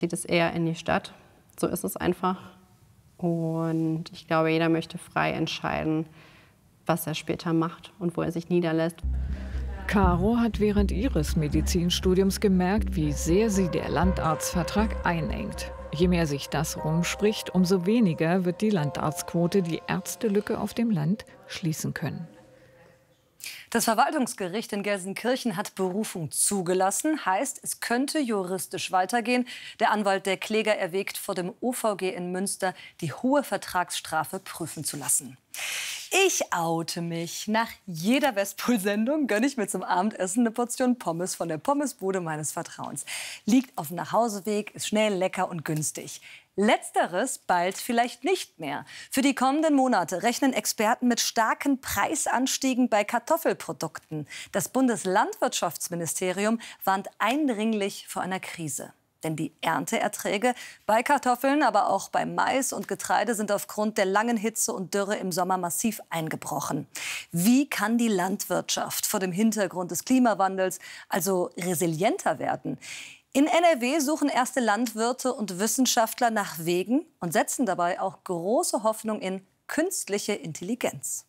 Geht es eher in die Stadt. So ist es einfach. Und ich glaube, jeder möchte frei entscheiden, was er später macht und wo er sich niederlässt. Caro hat während ihres Medizinstudiums gemerkt, wie sehr sie der Landarztvertrag einengt. Je mehr sich das rumspricht, umso weniger wird die Landarztquote die Ärztelücke auf dem Land schließen können. Das Verwaltungsgericht in Gelsenkirchen hat Berufung zugelassen. Heißt, es könnte juristisch weitergehen. Der Anwalt der Kläger erwägt, vor dem OVG in Münster die hohe Vertragsstrafe prüfen zu lassen. Ich oute mich. Nach jeder Westpol-Sendung gönne ich mir zum Abendessen eine Portion Pommes von der Pommesbude meines Vertrauens. Liegt auf dem Nachhauseweg, ist schnell, lecker und günstig. Letzteres bald vielleicht nicht mehr. Für die kommenden Monate rechnen Experten mit starken Preisanstiegen bei Kartoffelprodukten. Das Bundeslandwirtschaftsministerium warnt eindringlich vor einer Krise. Denn die Ernteerträge bei Kartoffeln, aber auch bei Mais und Getreide sind aufgrund der langen Hitze und Dürre im Sommer massiv eingebrochen. Wie kann die Landwirtschaft vor dem Hintergrund des Klimawandels also resilienter werden? In NRW suchen erste Landwirte und Wissenschaftler nach Wegen und setzen dabei auch große Hoffnung in künstliche Intelligenz.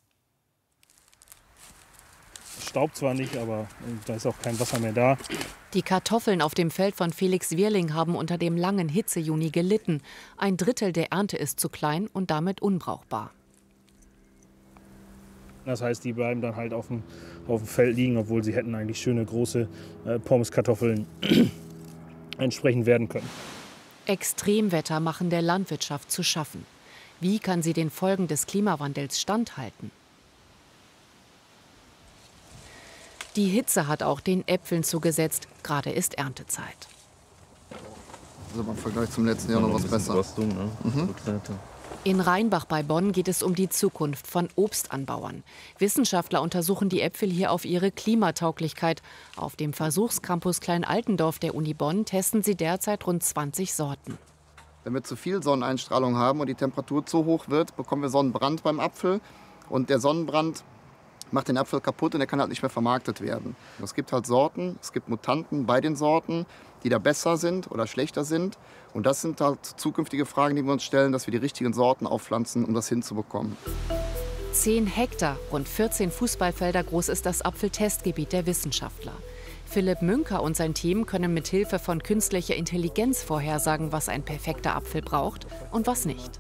Es staubt zwar nicht, aber da ist auch kein Wasser mehr da. Die Kartoffeln auf dem Feld von Felix Wierling haben unter dem langen Hitzejuni gelitten. Ein Drittel der Ernte ist zu klein und damit unbrauchbar. Das heißt, die bleiben dann halt auf dem Feld liegen, obwohl sie hätten eigentlich schöne große Pommeskartoffeln entsprechend werden können. Extremwetter machen der Landwirtschaft zu schaffen. Wie kann sie den Folgen des Klimawandels standhalten? Die Hitze hat auch den Äpfeln zugesetzt. Gerade ist Erntezeit. Also im Vergleich zum letzten Jahr noch was besser. In Rheinbach bei Bonn geht es um die Zukunft von Obstanbauern. Wissenschaftler untersuchen die Äpfel hier auf ihre Klimatauglichkeit. Auf dem Versuchscampus Klein-Altendorf der Uni Bonn testen sie derzeit rund 20 Sorten. Wenn wir zu viel Sonneneinstrahlung haben und die Temperatur zu hoch wird, bekommen wir Sonnenbrand beim Apfel. Und der Sonnenbrand macht den Apfel kaputt und er kann halt nicht mehr vermarktet werden. Es gibt halt Sorten, es gibt Mutanten bei den Sorten, die da besser sind oder schlechter sind. Und das sind halt zukünftige Fragen, die wir uns stellen, dass wir die richtigen Sorten aufpflanzen, um das hinzubekommen. 10 Hektar, rund 14 Fußballfelder groß ist das Apfeltestgebiet der Wissenschaftler. Philipp Münker und sein Team können mit Hilfe von künstlicher Intelligenz vorhersagen, was ein perfekter Apfel braucht und was nicht.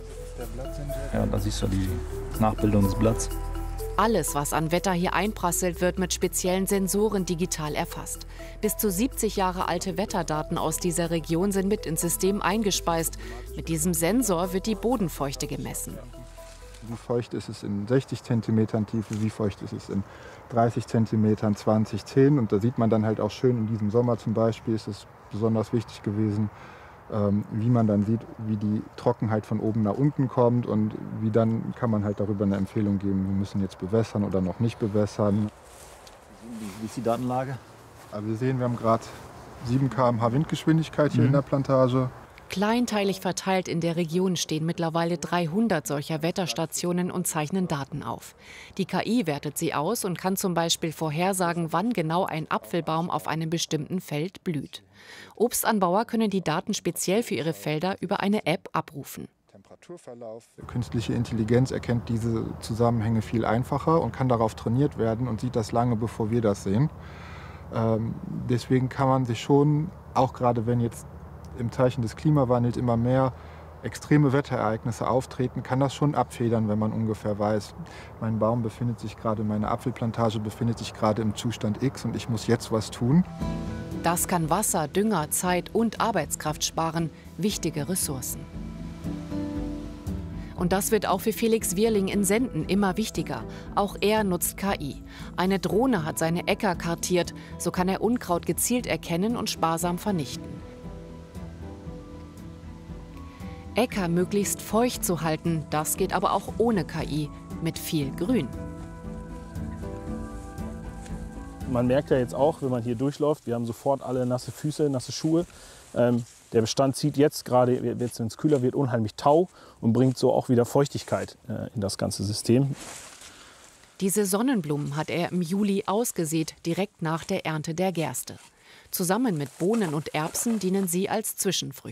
Ja, da siehst du die Nachbildung des Blatts. Alles, was an Wetter hier einprasselt, wird mit speziellen Sensoren digital erfasst. Bis zu 70 Jahre alte Wetterdaten aus dieser Region sind mit ins System eingespeist. Mit diesem Sensor wird die Bodenfeuchte gemessen. Wie feucht ist es in 60 cm Tiefe, wie feucht ist es in 30 cm, 20, 10. Und da sieht man dann halt auch schön, in diesem Sommer zum Beispiel ist es besonders wichtig gewesen, wie man dann sieht, wie die Trockenheit von oben nach unten kommt und wie dann kann man halt darüber eine Empfehlung geben, wir müssen jetzt bewässern oder noch nicht bewässern. Wie ist die Datenlage? Aber wir sehen, wir haben gerade 7 km/h Windgeschwindigkeit hier in der Plantage. Kleinteilig verteilt in der Region stehen mittlerweile 300 solcher Wetterstationen und zeichnen Daten auf. Die KI wertet sie aus und kann zum Beispiel vorhersagen, wann genau ein Apfelbaum auf einem bestimmten Feld blüht. Obstanbauer können die Daten speziell für ihre Felder über eine App abrufen. Künstliche Intelligenz erkennt diese Zusammenhänge viel einfacher und kann darauf trainiert werden und sieht das lange, bevor wir das sehen. Deswegen kann man sich schon, auch gerade wenn jetzt im Zeichen des Klimawandels immer mehr extreme Wetterereignisse auftreten, kann das schon abfedern, wenn man ungefähr weiß, mein Baum befindet sich gerade, meine Apfelplantage befindet sich gerade im Zustand X und ich muss jetzt was tun. Das kann Wasser, Dünger, Zeit und Arbeitskraft sparen, wichtige Ressourcen. Und das wird auch für Felix Wierling in Senden immer wichtiger. Auch er nutzt KI. Eine Drohne hat seine Äcker kartiert, so kann er Unkraut gezielt erkennen und sparsam vernichten. Äcker möglichst feucht zu halten, das geht aber auch ohne KI, mit viel Grün. Man merkt ja jetzt auch, wenn man hier durchläuft, wir haben sofort alle nasse Füße, nasse Schuhe. Der Bestand zieht jetzt gerade, jetzt wenn es kühler wird, unheimlich Tau und bringt so auch wieder Feuchtigkeit in das ganze System. Diese Sonnenblumen hat er im Juli ausgesät, direkt nach der Ernte der Gerste. Zusammen mit Bohnen und Erbsen dienen sie als Zwischenfrüchte.